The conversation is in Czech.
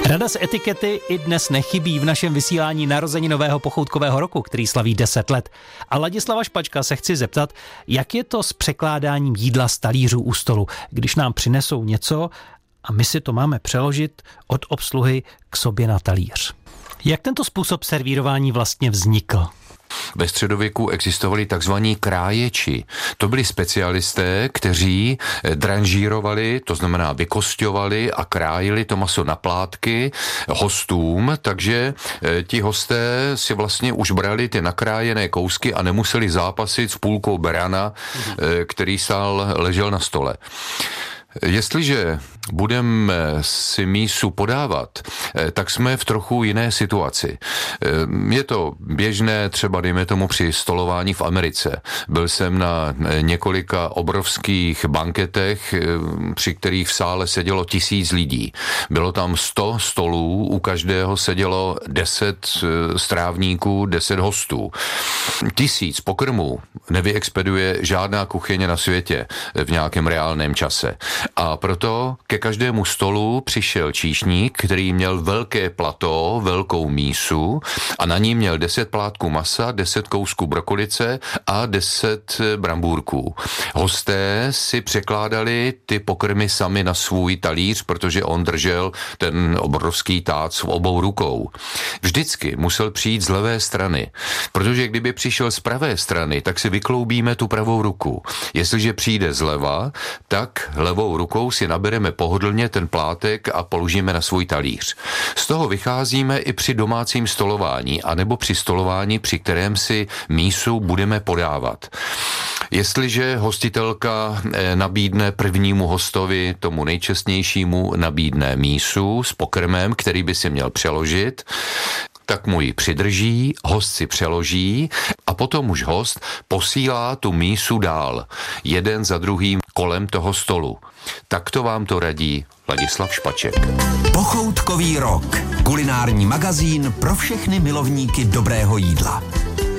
Rada z etikety i dnes nechybí v našem vysílání narozeninového pochoutkového roku, který slaví 10 let. A Ladislava Špačka se chci zeptat, jak je to s překládáním jídla z talířů u stolu, když nám přinesou něco a my si to máme přeložit od obsluhy k sobě na talíř. Jak tento způsob servírování vlastně vznikl? Ve středověku existovali takzvaní kráječi. To byli specialisté, kteří dranžírovali, to znamená vykosťovali a krájili to maso na plátky hostům, takže ti hosté si vlastně už brali ty nakrájené kousky a nemuseli zápasit s půlkou berana, který ležel na stole. Jestliže budeme si mísu podávat, tak jsme v trochu jiné situaci. Je to běžné třeba, dejme tomu, při stolování v Americe. Byl jsem na několika obrovských banketech, při kterých v sále sedělo 1000 lidí. Bylo tam 100 stolů, u každého sedělo 10 strávníků, 10 hostů. 1000 pokrmů nevyexpeduje žádná kuchyně na světě v nějakém reálném čase. A proto ke každému stolu přišel číšník, který měl velké plato, velkou mísu a na ní měl 10 plátků masa, 10 kousků brokolice a 10 brambůrků. Hosté si překládali ty pokrmy sami na svůj talíř, protože on držel ten obrovský tác v obou rukou. Vždycky musel přijít z levé strany, protože kdyby přišel z pravé strany, tak si vykloubíme tu pravou ruku. Jestliže přijde zleva, tak levou rukou si nabereme pohodlně ten plátek a položíme na svůj talíř. Z toho vycházíme i při domácím stolování, anebo při stolování, při kterém si mísu budeme podávat. Jestliže hostitelka nabídne prvnímu hostovi, tomu nejčestnějšímu, nabídne mísu s pokrmem, který by si měl přeložit, tak mu ji přidrží, host si přeloží a potom už host posílá tu mísu dál, jeden za druhým kolem toho stolu. Takto vám to radí Ladislav Špaček. Pochoutkový rok. Kulinární magazín pro všechny milovníky dobrého jídla.